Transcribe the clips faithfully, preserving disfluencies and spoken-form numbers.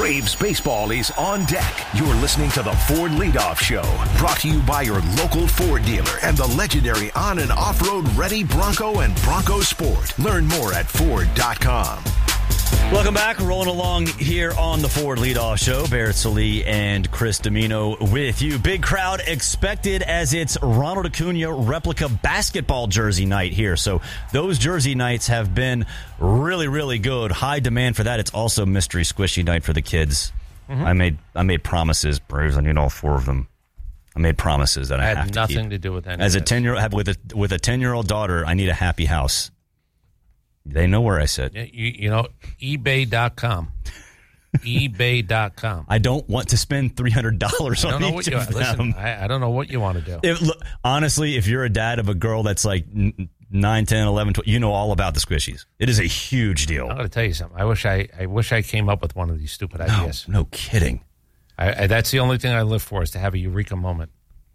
Braves baseball is on deck. You're listening to the Ford Leadoff Show, brought to you by your local Ford dealer and the legendary on- and off-road ready Bronco and Bronco Sport. Learn more at Ford dot com. Welcome back. Rolling along here on the Ford Leadoff Show. Barrett Sallee and Chris Domino with you. Big crowd expected as it's Ronald Acuna replica basketball jersey night here. So those jersey nights have been really, really good. High demand for that. It's also mystery squishy night for the kids. Mm-hmm. I made I made promises, Braves. I need all four of them. I made promises that I, I have had to nothing keep. to do with any As of a ten year old with a with a ten year old daughter, I need a happy house. They know where I sit. You, you know, eBay dot com. eBay dot com. I don't want to spend three hundred dollars on each you, of them. Listen, I, I don't know what you want to do. If, look, honestly, if you're a dad of a girl that's like nine, ten, eleven, twelve, you know all about the squishies. It is a huge deal. I'm going to tell you something. I wish I, I wish I came up with one of these stupid ideas. No, no kidding. I, I, that's the only thing I live for, is to have a eureka moment.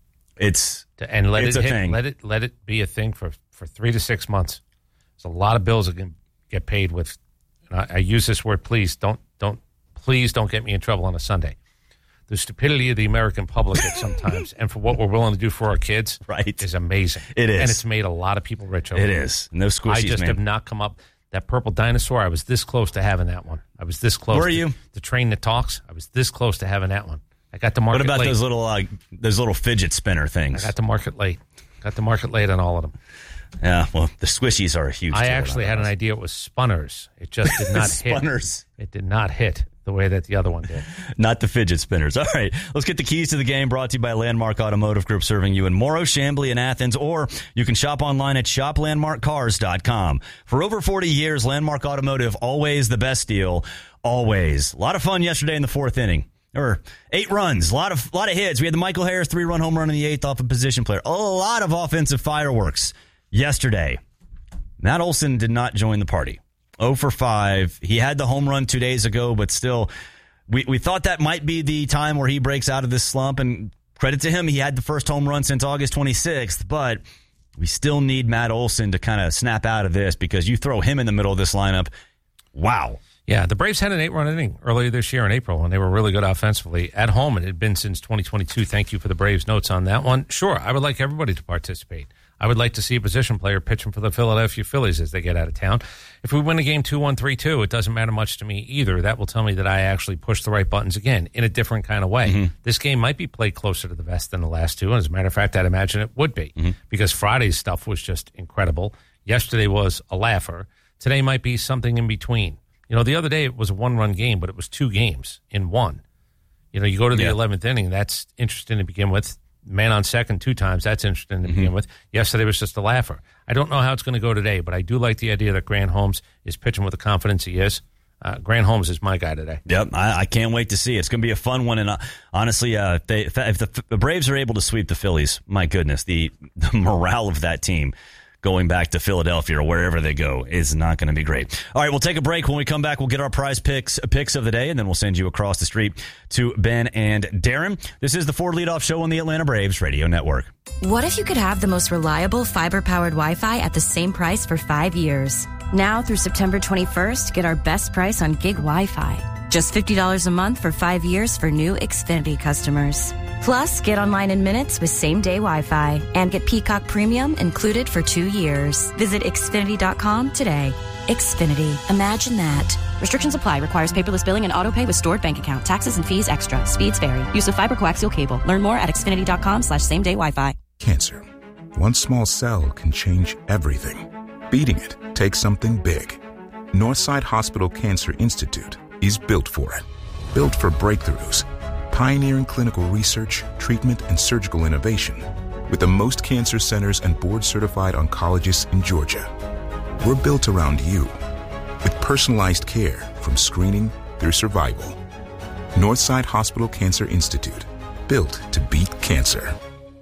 It's to, and let it's it a hit, thing. Let it let it be a thing for, for three to six months. There's a lot of bills that can get paid with. And I, I use this word, please don't don't please don't get me in trouble on a Sunday. The stupidity of the American public at sometimes, and for what we're willing to do for our kids, right, is amazing. It is, and it's made a lot of people rich. Over it here. is. No squishies, I just man. have not come up. That purple dinosaur, I was this close to having that one. I was this close. Where are to, you? The train that talks. I was this close to having that one. I got the market. What about late. those little uh, those little fidget spinner things? I got the market late. Got the market late on all of them. Yeah, well, the squishies are a huge. I deal actually had an idea. It was Spunners. It just did not hit. Spunners. It did not hit the way that the other one did. Not the fidget spinners. All right, let's get the keys to the game, brought to you by Landmark Automotive Group, serving you in Morrow, Chamblee, and Athens, or you can shop online at shop landmark cars dot com. For over forty years, Landmark Automotive, always the best deal, always. A lot of fun yesterday in the fourth inning. There were eight runs, a lot of lot of hits. We had the Michael Harris three-run home run in the eighth off a position player. A lot of offensive fireworks yesterday. Matt Olson did not join the party. oh for five. He had the home run two days ago, but still, we, we thought that might be the time where he breaks out of this slump. And credit to him, he had the first home run since August twenty-sixth. But we still need Matt Olson to kind of snap out of this, because you throw him in the middle of this lineup, wow. Yeah, the Braves had an eight-run inning earlier this year in April, and they were really good offensively at home. It had been since twenty twenty-two. Thank you for the Braves notes on that one. Sure, I would like everybody to participate. I would like to see a position player pitching for the Philadelphia Phillies as they get out of town. If we win a game two one, three two, it doesn't matter much to me either. That will tell me that I actually pushed the right buttons again in a different kind of way. Mm-hmm. This game might be played closer to the vest than the last two, and as a matter of fact, I'd imagine it would be, mm-hmm. because Friday's stuff was just incredible. Yesterday was a laugher. Today might be something in between. You know, the other day it was a one-run game, but it was two games in one. You know, you go to the yeah. eleventh inning, that's interesting to begin with. Man on second two times, that's interesting to mm-hmm. begin with. Yesterday was just a laugher. I don't know how it's going to go today, but I do like the idea that Grant Holmes is pitching with the confidence he is. Uh, Grant Holmes is my guy today. Yep, I, I can't wait to see it. It's going to be a fun one. And uh, honestly, uh, if, they, if, if the, the Braves are able to sweep the Phillies, my goodness, the, the morale of that team going back to Philadelphia or wherever they go is not going to be great. All right, we'll take a break. When we come back, we'll get our prize picks picks of the day, and then we'll send you across the street to Ben and Darren. This is the Ford Leadoff Show on the Atlanta Braves Radio Network. What if you could have the most reliable fiber-powered Wi-Fi at the same price for five years? Now through September twenty-first, get our best price on gig Wi-Fi. Just fifty dollars a month for five years for new Xfinity customers. Plus, get online in minutes with same-day Wi-Fi and get Peacock Premium included for two years. Visit Xfinity dot com today. Xfinity. Imagine that. Restrictions apply. Requires paperless billing and auto-pay with stored bank account. Taxes and fees extra. Speeds vary. Use of fiber coaxial cable. Learn more at Xfinity dot com slash same-day Wi-Fi. Cancer. One small cell can change everything. Beating it takes something big. Northside Hospital Cancer Institute is built for it. Built for breakthroughs. Pioneering clinical research, treatment, and surgical innovation with the most cancer centers and board-certified oncologists in Georgia. We're built around you with personalized care from screening through survival. Northside Hospital Cancer Institute, built to beat cancer.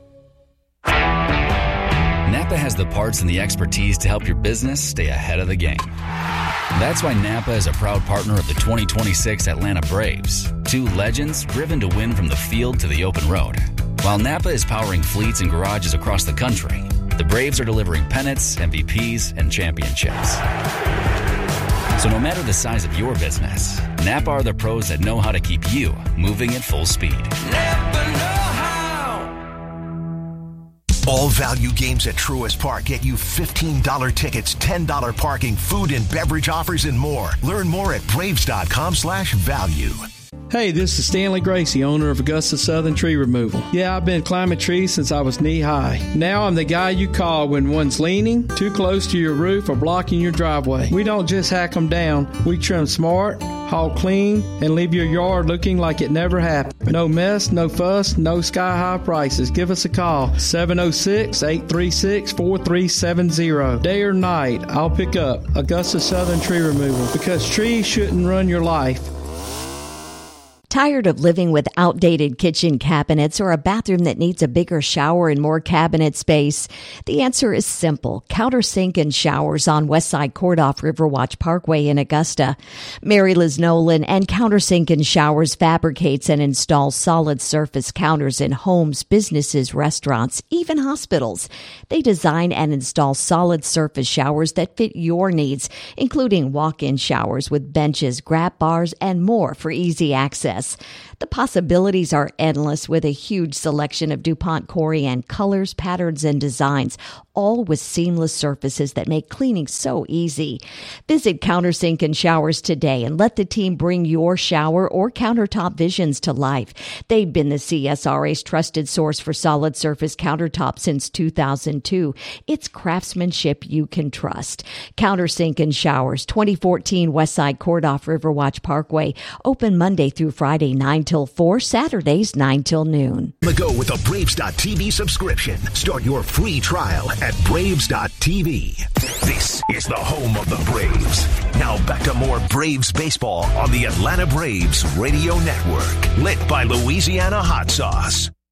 Napa has the parts and the expertise to help your business stay ahead of the game. That's why Napa is a proud partner of the twenty twenty-six Atlanta Braves, two legends driven to win from the field to the open road. While Napa is powering fleets and garages across the country, the Braves are delivering pennants, M V Ps, and championships. So no matter the size of your business, Napa are the pros that know how to keep you moving at full speed. Napa know-how. All value games at Truist Park get you fifteen dollars tickets, ten dollars parking, food and beverage offers, and more. Learn more at braves.com slash value. Hey, this is Stanley Gracie, owner of Augusta Southern Tree Removal. Yeah, I've been climbing trees since I was knee-high. Now I'm the guy you call when one's leaning, too close to your roof, or blocking your driveway. We don't just hack them down. We trim smart, haul clean, and leave your yard looking like it never happened. No mess, no fuss, no sky-high prices. Give us a call, seven oh six, eight three six, four three seven zero. Day or night, I'll pick up Augusta Southern Tree Removal, because trees shouldn't run your life. Tired of living with outdated kitchen cabinets or a bathroom that needs a bigger shower and more cabinet space? The answer is simple. Countersink and Showers on Westside Court off Riverwatch Parkway in Augusta. Mary Liz Nolan and Countersink and Showers fabricates and installs solid surface counters in homes, businesses, restaurants, even hospitals. They design and install solid surface showers that fit your needs, including walk-in showers with benches, grab bars, and more for easy access. The possibilities are endless with a huge selection of DuPont Corian colors, patterns, and designs, all with seamless surfaces that make cleaning so easy. Visit Countersink and Showers today and let the team bring your shower or countertop visions to life. They've been the C S R A's trusted source for solid surface countertops since two thousand two. It's craftsmanship you can trust. Countersink and Showers, twenty fourteen Westside Court off Riverwatch Parkway. Open Monday through Friday, nine till four, Saturdays, nine till noon. Go with a Braves dot T V subscription. Start your free trial at Braves dot T V. This is the home of the Braves. Now back to more Braves baseball on the Atlanta Braves Radio Network. Lit by Louisiana Hot Sauce.